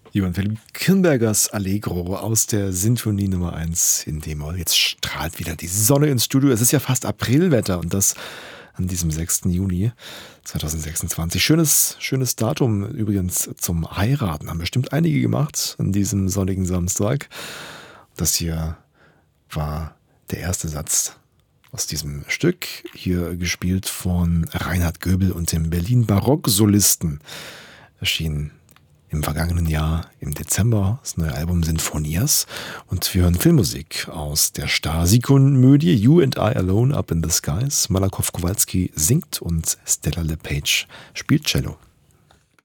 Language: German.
Johann Philipp Kirnbergers Allegro aus der Sinfonie Nummer 1 in D-Moll. Jetzt strahlt wieder die Sonne ins Studio. Es ist ja fast Aprilwetter und das an diesem 6. Juni 2026. Schönes Datum übrigens zum Heiraten. Haben bestimmt einige gemacht an diesem sonnigen Samstag. Das hier war der erste Satz aus diesem Stück, hier gespielt von Reinhard Göbel und dem Berlin Barocksolisten. Erschien im vergangenen Jahr im Dezember das neue Album Sinfonias, und wir hören Filmmusik aus der Stasi-Komödie You and I Alone Up in the Skies. Malakoff Kowalski singt und Stella LePage spielt Cello.